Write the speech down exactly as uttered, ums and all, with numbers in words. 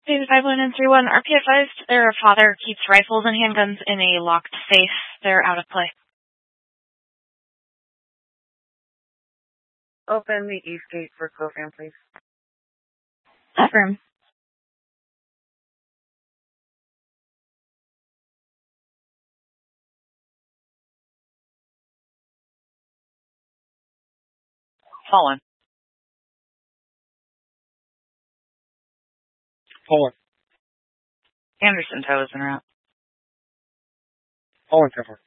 David five one and three one, R P advised their father keeps rifles and handguns in a locked safe. They're out of play. Open the east gate for Cofan, please. Affirm. Fallen. Fallen. Anderson tow is en route. Fallen cover.